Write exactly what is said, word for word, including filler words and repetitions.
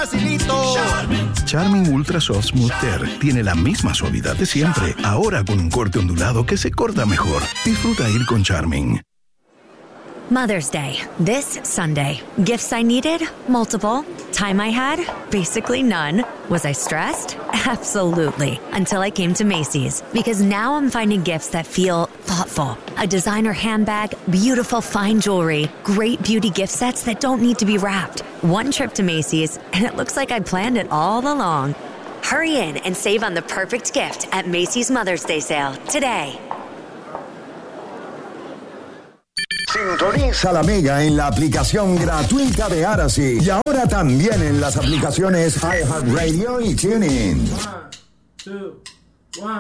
facilito. Charmin. Charmin Ultra Soft Smooth Tear tiene la misma suavidad de siempre, ahora con un corte ondulado que se corta mejor. Disfruta ir con Charmin. Mother's Day, this Sunday. Gifts I needed? Multiple. Time I had? Basically none. Was I stressed? Absolutely. Until I came to Macy's. Because now I'm finding gifts that feel thoughtful. A designer handbag, beautiful fine jewelry, great beauty gift sets that don't need to be wrapped. One trip to Macy's, and it looks like I planned it all along. Hurry in and save on the perfect gift at Macy's Mother's Day sale today. Sintoniza la Mega en la aplicación gratuita de Aracy y ahora también en las aplicaciones iHeartRadio y TuneIn. One, two.